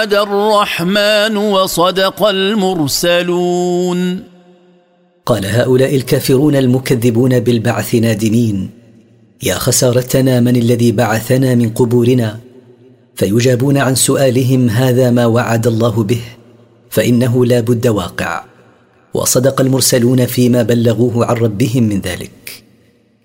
الرحمن وصدق المرسلون. قال هؤلاء الكافرون المكذبون بالبعث نادمين: يا خسارتنا، من الذي بعثنا من قبورنا؟ فيجابون عن سؤالهم: هذا ما وعد الله به، فإنه لا بد واقع. وصدق المرسلون فيما بلغوه عن ربهم من ذلك.